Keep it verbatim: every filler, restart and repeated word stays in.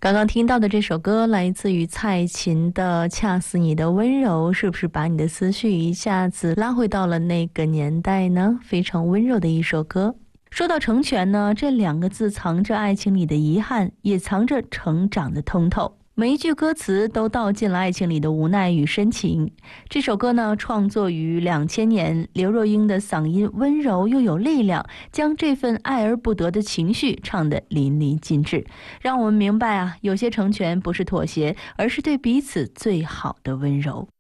刚刚听到的这首歌来自于蔡琴的《恰似你的温柔》，是不是把你的思绪一下子拉回到了那个年代呢？非常温柔的一首歌。说到成全呢，这两个字藏着爱情里的遗憾，也藏着成长的通透。每一句歌词都道尽了爱情里的无奈与深情。这首歌呢，创作于两千年，刘若英的嗓音温柔又有力量，将这份爱而不得的情绪唱得淋漓尽致，让我们明白啊，有些成全不是妥协，而是对彼此最好的温柔。